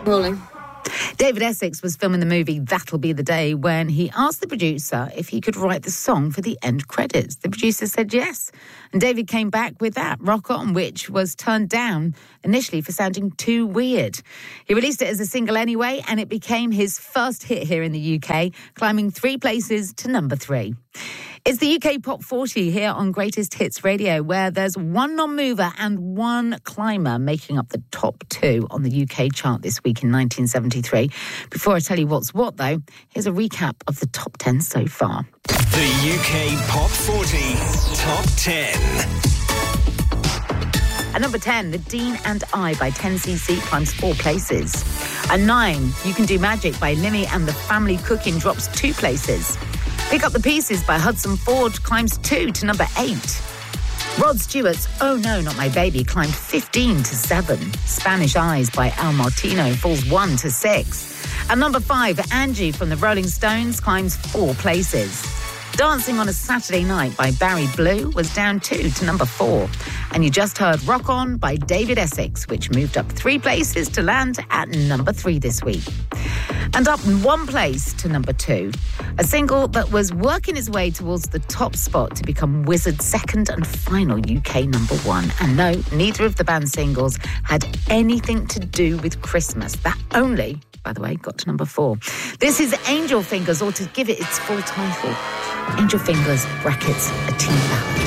Rolling. David Essex was filming the movie That'll Be the Day when he asked the producer if he could write the song for the end credits. The producer said yes. And David came back with that, Rock On, which was turned down initially for sounding too weird. He released it as a single anyway, and it became his first hit here in the UK, climbing 3 places to number 3. It's the UK Pop 40 here on Greatest Hits Radio, where there's 1 non-mover and 1 climber making up the top 2 on the UK chart this week in 1973. Before I tell you what's what, though, here's a recap of the top 10 so far. The UK Pop 40 Top 10. At number 10, The Dean and I by 10cc climbs 4 places. At 9, You Can Do Magic by Limmy and the Family Cooking drops 2 places. Pick Up the Pieces by Hudson Ford climbs 2 to number 8. Rod Stewart's Oh No, Not My Baby climbed 15 to 7. Spanish Eyes by Al Martino falls 1 to 6. At number 5, Angie from the Rolling Stones climbs 4 places. Dancing on a Saturday Night by Barry Blue was down 2 to number 4. And you just heard Rock On by David Essex, which moved up 3 places to land at number 3 this week. And up 1 place to number 2. A single that was working its way towards the top spot to become Wizzard's second and final UK number 1. And no, neither of the band's singles had anything to do with Christmas. That only, by the way, got to number 4. This is Angel Fingers, or to give it its full title, Angel Fingers brackets A Teen Ballad.